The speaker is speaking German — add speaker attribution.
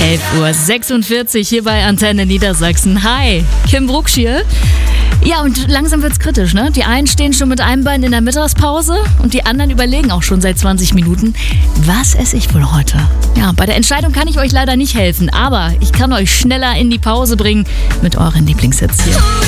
Speaker 1: 11:46 Uhr hier bei Antenne Niedersachsen. Hi, Kim Brucksch hier. Ja, und langsam wird's kritisch, ne? Die einen stehen schon mit einem Bein in der Mittagspause und die anderen überlegen auch schon seit 20 Minuten, was esse ich wohl heute? Ja, bei der Entscheidung kann ich euch leider nicht helfen, aber ich kann euch schneller in die Pause bringen mit euren Lieblingshits hier.